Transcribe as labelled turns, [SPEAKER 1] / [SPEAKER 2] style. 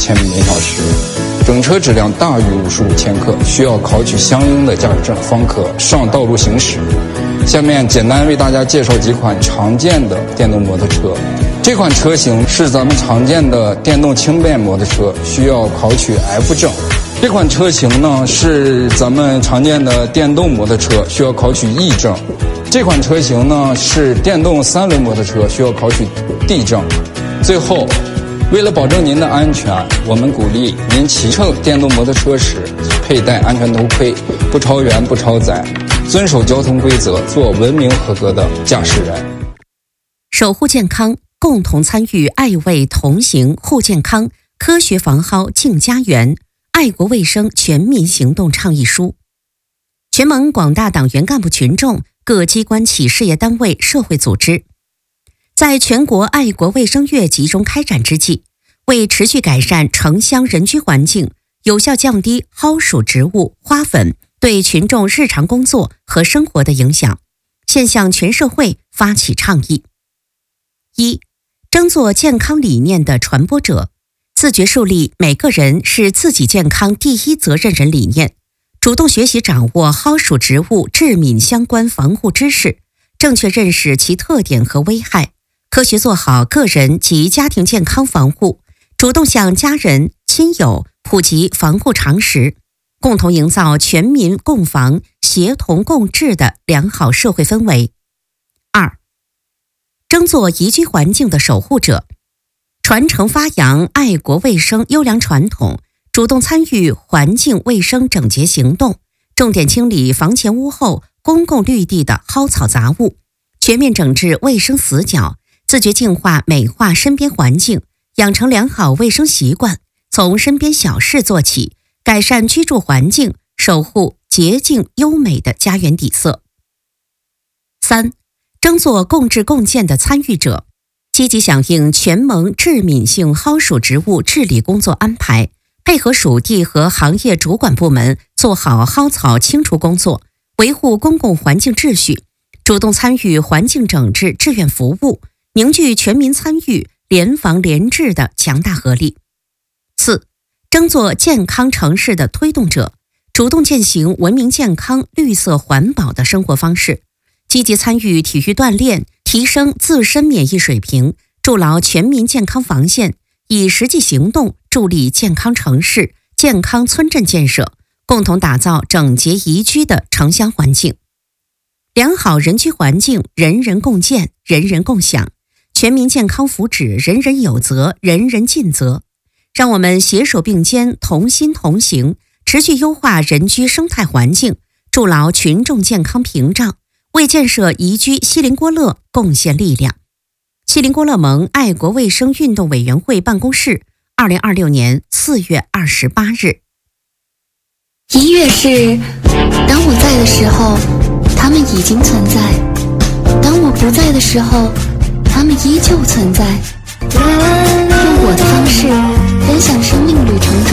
[SPEAKER 1] 千米每小时，整车质量大于55千克，需要考取相应的驾驶证方可上道路行驶。下面简单为大家介绍几款常见的电动摩托车。这款车型是咱们常见的电动轻便摩托车，需要考取 F 证。这款车型呢是咱们常见的电动摩托车，需要考取 E 证。这款车型呢是电动3轮摩托车，需要考取 D 证。最后，为了保证您的安全，我们鼓励您骑乘电动摩托车时佩戴安全头盔，不超员不超载，遵守交通规则，做文明合格的驾驶人。
[SPEAKER 2] 守护健康，共同参与爱卫同行护健康，科学防蒿净家园，爱国卫生全民行动倡议书。全盟广大党员干部群众、各机关企事业单位、社会组织，在全国爱国卫生月集中开展之际，为持续改善城乡人居环境，有效降低蒿属植物、花粉对群众日常工作和生活的影响，现向全社会发起倡议。一、争做健康理念的传播者，自觉树立每个人是自己健康第一责任人理念，主动学习掌握蒿属植物致敏相关防护知识，正确认识其特点和危害，科学做好个人及家庭健康防护，主动向家人、亲友普及防护常识，共同营造全民共防、协同共治的良好社会氛围。二、争做宜居环境的守护者，传承发扬爱国卫生优良传统，主动参与环境卫生整洁行动，重点清理房前屋后公共绿地的蒿草杂物，全面整治卫生死角，自觉净化美化身边环境，养成良好卫生习惯，从身边小事做起，改善居住环境，守护洁净优美的家园底色。三、争做共治共建的参与者，积极响应全盟致敏性蒿属植物治理工作安排，配合属地和行业主管部门做好蒿草清除工作，维护公共环境秩序，主动参与环境整治志愿服务，凝聚全民参与、联防联治的强大合力。四、争做健康城市的推动者，主动践行文明健康、绿色环保的生活方式，积极参与体育锻炼，提升自身免疫水平，筑牢全民健康防线，以实际行动助力健康城市、健康村镇建设，共同打造整洁宜居的城乡环境。良好人居环境，人人共建，人人共享，全民健康福祉，人人有责，人人尽责。让我们携手并肩，同心同行，持续优化人居生态环境，筑牢群众健康屏障，为建设宜居锡林郭勒贡献力量。锡林郭勒盟爱国卫生运动委员会办公室，2026年4月28日。
[SPEAKER 3] 音乐是，当我在的时候，它们已经存在；当我不在的时候，它们依旧存在。用我的方式分享生命旅程中